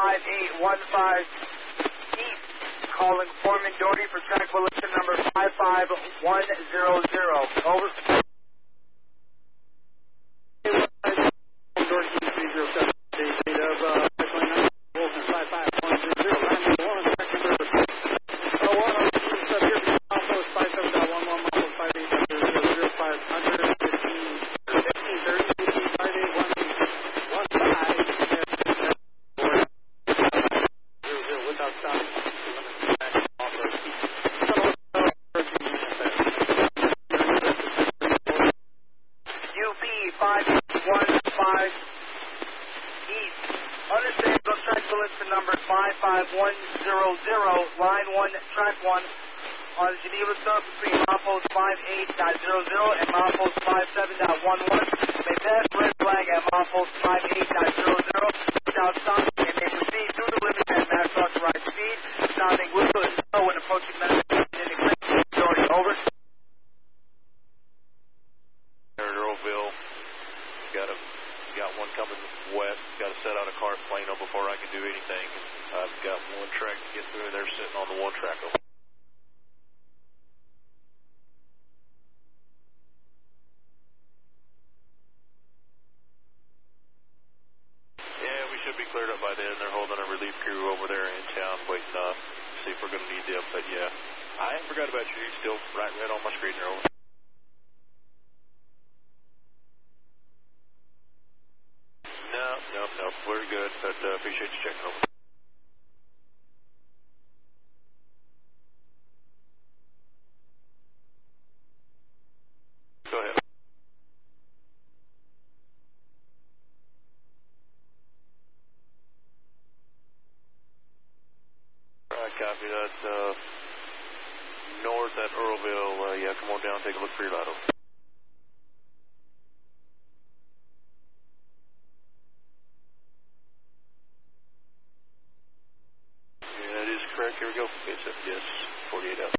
East, calling Foreman Doherty for track collision number 55100. Over. UP 515 East. Understand on track collision number 55100, line 1, track 1, on Geneva South between milepost 58.00 and milepost 57.11. May pass red flag at milepost 58.00 without stopping and may proceed through the limit at max authorized speed. Sounding whistle is no when approaching Madison integration. Doherty, over. Earlville, got one coming west. Got to set out a car at Plano before I can do anything. I've got one track to get through, and they're sitting on the one track. Yeah, we should be cleared up by then. They're holding a relief crew over there in town, waiting to see if we're going to need them. But yeah, I ain't forgot about you. Still right red on my screen there. Over. No, we're good, but appreciate you checking over. Go ahead. All right, copy that. North at Earlville, yeah, come on down, take a look for your light over. Correct, here we go. Yes, 48 out.